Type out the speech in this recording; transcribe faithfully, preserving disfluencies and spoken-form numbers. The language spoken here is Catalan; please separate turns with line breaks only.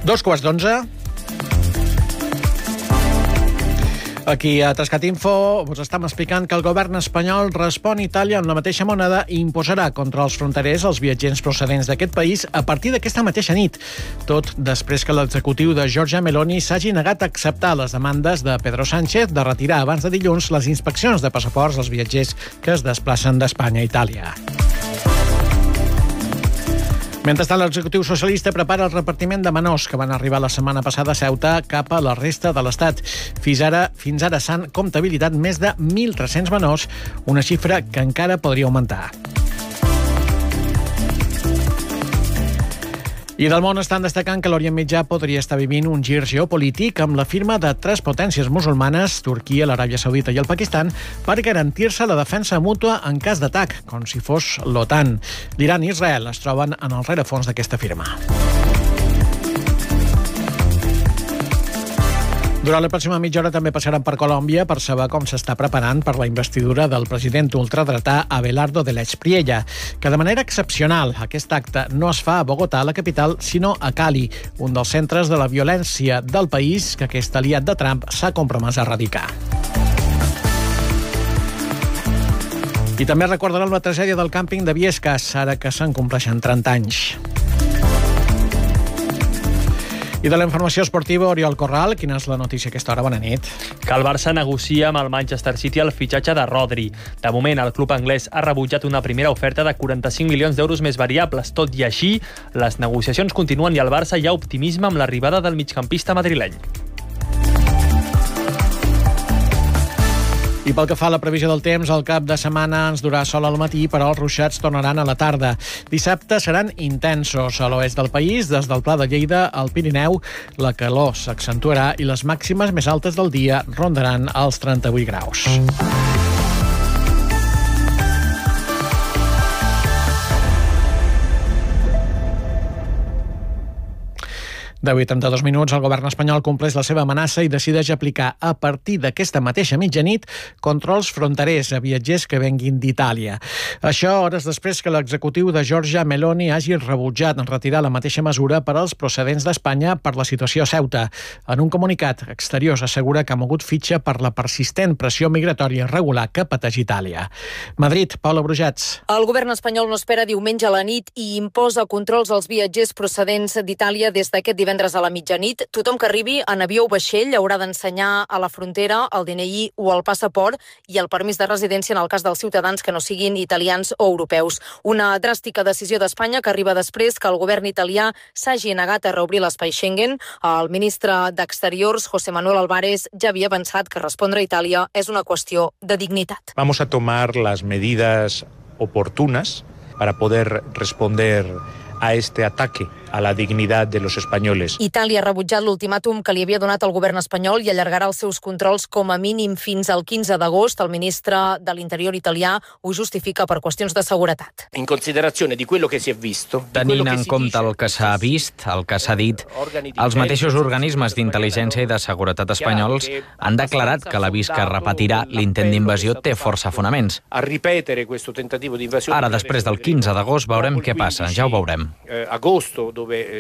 Dos quarts d'onze. Aquí a Trascat Info us estem explicant que el govern espanyol respon a Itàlia amb la mateixa moneda i imposarà contra els fronterers els viatgers procedents d'aquest país a partir d'aquesta mateixa nit. Tot després que l'executiu de Giorgia Meloni s'hagi negat a acceptar les demandes de Pedro Sánchez de retirar abans de dilluns les inspeccions de passaports als viatgers que es desplacen d'Espanya a Itàlia. Mentrestant, l'executiu socialista prepara el repartiment de menors que van arribar la setmana passada a Ceuta cap a la resta de l'Estat. Fins ara, fins ara s'han comptabilitzat més de mil tres-cents menors, una xifra que encara podria augmentar. I del món estan destacant que l'Orient Mitjà podria estar vivint un gir geopolític amb la firma de tres potències musulmanes, Turquia, l'Aràbia Saudita i el Pakistan, per garantir-se la defensa mútua en cas d'atac, com si fos l'OTAN. L'Iran i Israel es troben en el rerefons d'aquesta firma. Durant la pròxima mitja hora també passaran per Colòmbia per saber com s'està preparant per la investidura del president ultradretà Abelardo de la Espriella, que de manera excepcional aquest acte no es fa a Bogotà, la capital, sinó a Cali, un dels centres de la violència del país que aquest aliat de Trump s'ha compromès a erradicar. I també recordarem la tragèdia del càmping de Biescas, ara que se'n compleixen trenta anys. I de la informació esportiva, Oriol Corral, quina és la notícia a aquesta hora? Bona nit.
Que el Barça negocia amb el Manchester City el fitxatge de Rodri. De moment, el club anglès ha rebutjat una primera oferta de quaranta-cinc milions d'euros més variables. Tot i així, les negociacions continuen i al Barça hi ha optimisme amb l'arribada del migcampista madrileny. I pel que fa a la previsió del temps, el cap de setmana ens durà sol al matí, però els ruixats tornaran a la tarda. Dissabte seran intensos a l'oest del país, des del Pla de Lleida al Pirineu. La calor s'accentuarà i les màximes més altes del dia rondaran els trenta-vuit graus. deu i trenta-dos minuts, el govern espanyol compleix la seva amenaça i decideix aplicar a partir d'aquesta mateixa mitjanit controls fronterers a viatgers que venguin d'Itàlia. Això hores després que l'executiu de Giorgia Meloni hagi rebutjat en retirar la mateixa mesura per als procedents d'Espanya per la situació a Ceuta. En un comunicat, Exteriors assegura que ha mogut fitxa per la persistent pressió migratòria irregular que pateix Itàlia. Madrid, Paula Brujats.
El govern espanyol no espera diumenge a la nit i imposa controls als viatgers procedents d'Itàlia des d'aquest divendres a la mitjanit. Tothom que arribi en avió o vaixell haurà d'ensenyar a la frontera el D N I o el passaport i el permís de residència en el cas dels ciutadans que no siguin italians o europeus. Una dràstica decisió d'Espanya que arriba després que el govern italià s'hagi negat a reobrir l'espai Schengen. El ministre d'Exteriors, José Manuel Álvarez, ja havia pensat que respondre a Itàlia és una qüestió de dignitat.
Vamos a tomar las medidas oportunas para poder responder a este ataque a la dignidad de los españoles.
Itàlia ha rebutjat l'ultimàtum que li havia donat el govern espanyol i allargarà els seus controls com a mínim fins al quinze d'agost. El ministre de l'Interior italià ho justifica per qüestions de seguretat.
In considerazione di quello che si è visto,
tenint en compte el que s'ha vist, el que s'ha dit, els mateixos organismes d'intel·ligència i de seguretat espanyols han declarat que l'avís que repetirà l'intent d'invasió té força fonaments. Ara, després del quinze d'agost, veurem què passa, ja ho veurem.
agosto, dove